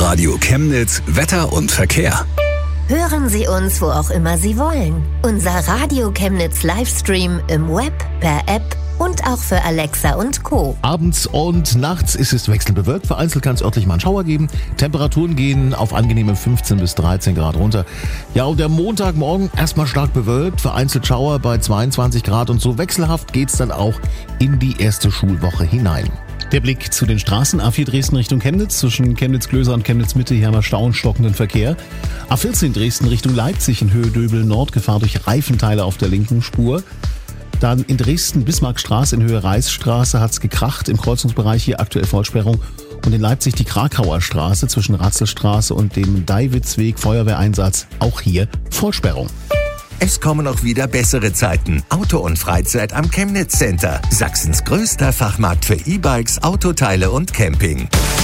Radio Chemnitz Wetter und Verkehr. Hören Sie uns, wo auch immer Sie wollen. Unser Radio Chemnitz Livestream im Web, per App und auch für Alexa und Co. Abends und nachts ist es wechselbewölkt. Vereinzelt kann es örtlich mal einen Schauer geben. Temperaturen gehen auf angenehme 15 bis 13 Grad runter. Ja, und der Montagmorgen erstmal stark bewölkt. Vereinzelt Schauer bei 22 Grad. Und so wechselhaft geht's dann auch in die erste Schulwoche hinein. Der Blick zu den Straßen. A4 Dresden Richtung Chemnitz. Zwischen Chemnitz-Klöser und Chemnitz-Mitte hier haben wir Stau und stockenden Verkehr. A14 Dresden Richtung Leipzig in Höhe Döbel Nord. Gefahr durch Reifenteile auf der linken Spur. Dann in Dresden Bismarckstraße in Höhe Reichsstraße hat's gekracht. Im Kreuzungsbereich hier aktuell Vollsperrung. Und in Leipzig die Krakauer Straße zwischen Ratzelstraße und dem Deiwitzweg Feuerwehreinsatz. Auch hier Vollsperrung. Es kommen auch wieder bessere Zeiten. Auto und Freizeit am Chemnitz Center. Sachsens größter Fachmarkt für E-Bikes, Autoteile und Camping.